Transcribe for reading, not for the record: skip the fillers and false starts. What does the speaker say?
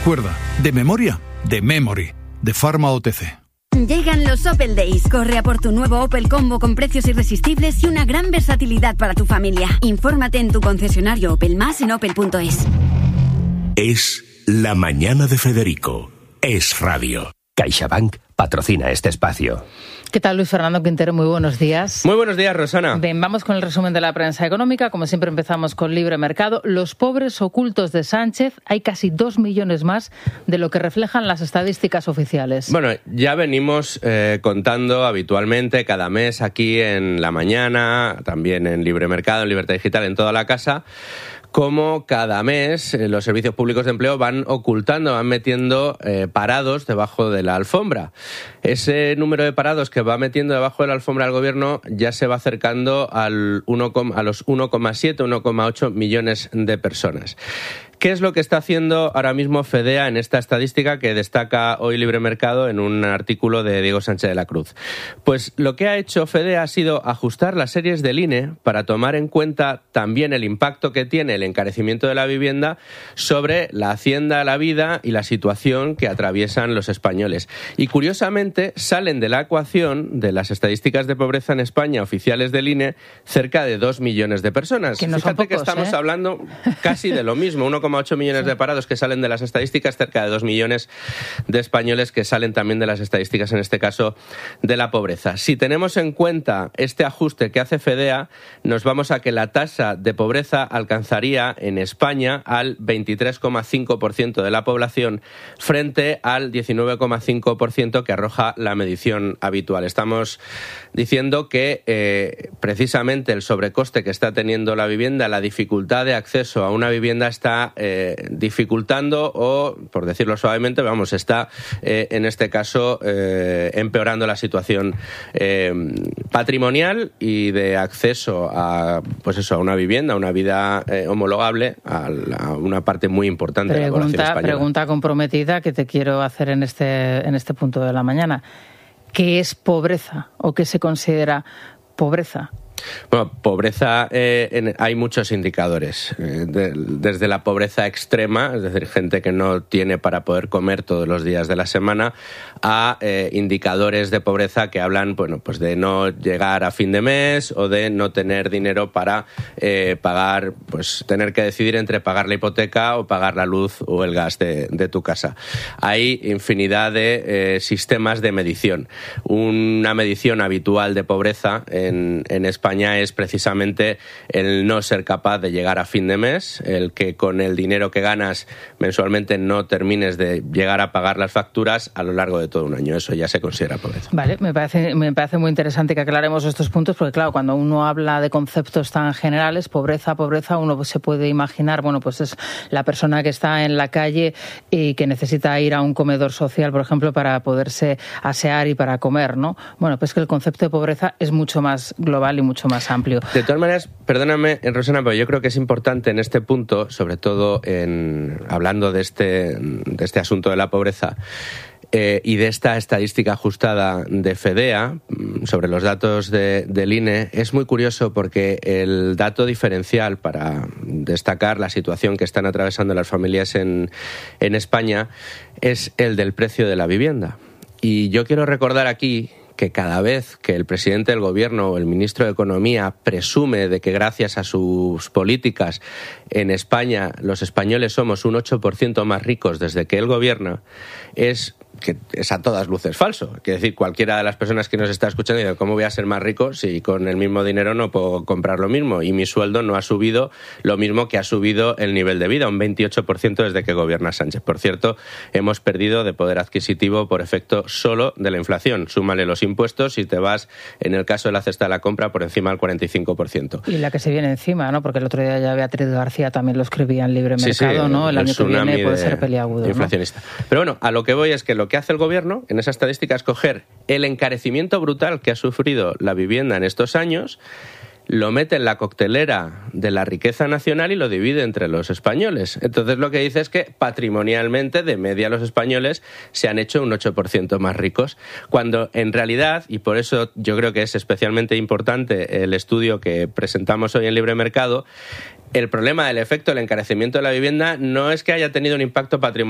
Recuerda, de memoria, de Memory, de Pharma OTC. Llegan los Opel Days. Corre a por tu nuevo Opel Combo con precios irresistibles y una gran versatilidad para tu familia. Infórmate en tu concesionario Opel, más en opel.es. Es la mañana de Federico. Es radio. CaixaBank patrocina este espacio. ¿Qué tal, Luis Fernando Quintero? Muy buenos días. Muy buenos días, Rosana. Bien, vamos con el resumen de la prensa económica. Como siempre empezamos con Libre Mercado. Los pobres ocultos de Sánchez, hay casi 2 millones más de lo que reflejan las estadísticas oficiales. Bueno, ya venimos contando habitualmente cada mes aquí en La Mañana, también en Libre Mercado, en Libertad Digital, en toda la casa, cómo cada mes los servicios públicos de empleo van ocultando, van metiendo parados debajo de la alfombra. Ese número de parados que va metiendo debajo de la alfombra el gobierno ya se va acercando a los 1,7, 1,8 millones de personas. ¿Qué es lo que está haciendo ahora mismo Fedea en esta estadística que destaca hoy Libre Mercado en un artículo de Diego Sánchez de la Cruz? Pues lo que ha hecho Fedea ha sido ajustar las series del INE para tomar en cuenta también el impacto que tiene el encarecimiento de la vivienda sobre la hacienda, la vida y la situación que atraviesan los españoles. Y curiosamente salen de la ecuación de las estadísticas de pobreza en España oficiales del INE cerca de 2 millones de personas. Que no son Fíjate pocos, que estamos hablando casi de lo mismo, 1,8 millones de parados que salen de las estadísticas, cerca de 2 millones de españoles que salen también de las estadísticas, en este caso de la pobreza. Si tenemos en cuenta este ajuste que hace Fedea, nos vamos a que la tasa de pobreza alcanzaría en España al 23,5% de la población frente al 19,5% que arroja la medición habitual. Estamos diciendo que precisamente el sobrecoste que está teniendo la vivienda, la dificultad de acceso a una vivienda está dificultando o, por decirlo suavemente, está en este caso empeorando la situación patrimonial y de acceso a una vivienda, a una vida homologable a una parte muy importante de la población española. Pregunta comprometida que te quiero hacer en este punto de la mañana. ¿Qué es pobreza o qué se considera pobreza? Bueno, pobreza, hay muchos indicadores, desde la pobreza extrema, es decir, gente que no tiene para poder comer todos los días de la semana, a indicadores de pobreza que hablan, pues de no llegar a fin de mes o de no tener dinero para pagar, pues tener que decidir entre pagar la hipoteca o pagar la luz o el gas de tu casa. Hay infinidad de sistemas de medición. Una medición habitual de pobreza en España es precisamente el no ser capaz de llegar a fin de mes, el que con el dinero que ganas mensualmente no termines de llegar a pagar las facturas a lo largo de todo un año. Eso ya se considera pobreza. Vale, me parece muy interesante que aclaremos estos puntos porque, claro, cuando uno habla de conceptos tan generales, pobreza, uno se puede imaginar, pues es la persona que está en la calle y que necesita ir a un comedor social, por ejemplo, para poderse asear y para comer, ¿no? Bueno, pues que el concepto de pobreza es mucho más global y mucho más amplio. De todas maneras, perdóname, Rosana, pero yo creo que es importante en este punto, sobre todo hablando de este asunto de la pobreza, y de esta estadística ajustada de Fedea sobre los datos del INE, es muy curioso porque el dato diferencial para destacar la situación que están atravesando las familias en España es el del precio de la vivienda. Y yo quiero recordar aquí que cada vez que el presidente del gobierno o el ministro de Economía presume de que gracias a sus políticas en España los españoles somos un 8% más ricos desde que él gobierna, es a todas luces falso. Quiere decir, cualquiera de las personas que nos está escuchando dice, ¿cómo voy a ser más rico si con el mismo dinero no puedo comprar lo mismo? Y mi sueldo no ha subido lo mismo que ha subido el nivel de vida, un 28% desde que gobierna Sánchez. Por cierto, hemos perdido de poder adquisitivo por efecto solo de la inflación. Súmale los impuestos y te vas, en el caso de la cesta de la compra, por encima del 45%. Y la que se viene encima, ¿no? Porque el otro día ya Beatriz García también lo escribía en Libre Mercado, ¿no? El año que viene puede ser peliagudo, inflacionista, ¿no? Pero bueno, a lo que voy es que lo que hace el gobierno en esa estadística es coger el encarecimiento brutal que ha sufrido la vivienda en estos años, lo mete en la coctelera de la riqueza nacional y lo divide entre los españoles. Entonces lo que dice es que patrimonialmente, de media, los españoles se han hecho un 8% más ricos, cuando en realidad, y por eso yo creo que es especialmente importante el estudio que presentamos hoy en Libre Mercado, el problema del efecto del encarecimiento de la vivienda no es que haya tenido un impacto patrimonial